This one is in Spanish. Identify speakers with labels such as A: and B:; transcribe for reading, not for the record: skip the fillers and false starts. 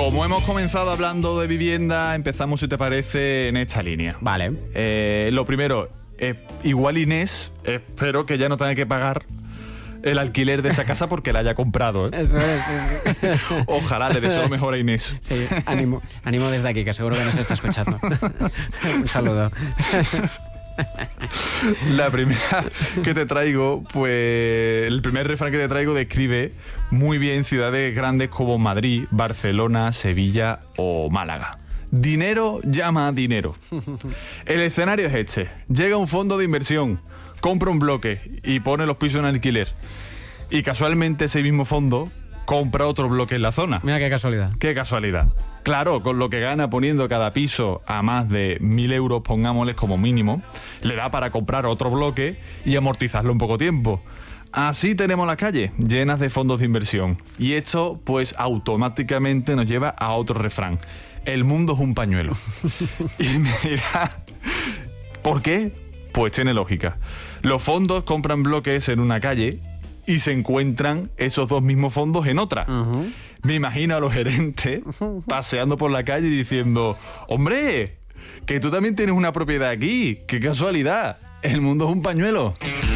A: Como hemos comenzado hablando de vivienda, empezamos, si te parece, en esta línea.
B: Vale.
A: Lo primero, igual Inés, espero que ya no tenga que pagar el alquiler de esa casa porque la haya comprado, ¿eh?
B: Eso es, sí.
A: Ojalá, le deseo lo mejor a Inés.
B: Sí, ánimo desde aquí, que seguro que nos está escuchando. Un saludo.
A: La primera que te traigo, pues el primer refrán que te traigo describe muy bien ciudades grandes como Madrid, Barcelona, Sevilla o Málaga. Dinero llama a dinero. El escenario es este. Llega un fondo de inversión, compra un bloque y pone los pisos en alquiler. Y casualmente ese mismo fondo compra otro bloque en la zona.
B: Mira qué casualidad.
A: Qué casualidad. Claro, con lo que gana poniendo cada piso a más de 1.000 euros, pongámosles como mínimo, le da para comprar otro bloque y amortizarlo en poco tiempo. Así tenemos las calles llenas de fondos de inversión. Y esto, pues, automáticamente nos lleva a otro refrán. El mundo es un pañuelo. Y me dirá, ¿por qué? Pues tiene lógica. Los fondos compran bloques en una calle y se encuentran esos dos mismos fondos en otra.
B: Uh-huh.
A: Me imagino a los gerentes paseando por la calle y diciendo, ¡hombre! Que tú también tienes una propiedad aquí. ¡Qué casualidad! El mundo es un pañuelo.